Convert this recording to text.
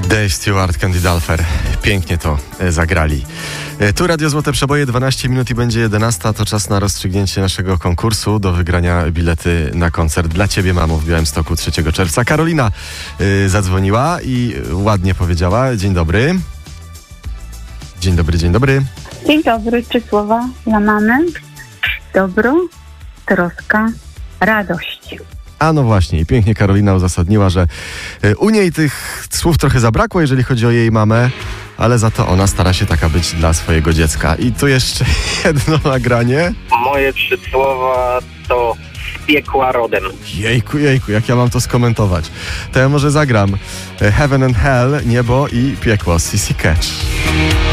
Dave Stewart, Candy Dulfer. Pięknie to zagrali. Tu Radio Złote Przeboje, 12 minut i będzie 11. To czas na rozstrzygnięcie naszego konkursu. Do wygrania bilety na koncert dla Ciebie, mamo, w Białymstoku 3 czerwca. Karolina zadzwoniła i ładnie powiedziała: dzień dobry. Dzień dobry, dzień dobry. Dzień dobry, 3 słowa dla mamy. Dobro, troska, radość. A no właśnie, i pięknie Karolina uzasadniła, że u niej tych słów trochę zabrakło, jeżeli chodzi o jej mamę, ale za to ona stara się taka być dla swojego dziecka. I tu jeszcze jedno nagranie. Moje 3 słowa to z piekła rodem. Jejku, jak ja mam to skomentować? To ja może zagram Heaven and Hell, niebo i piekło, CC Catch.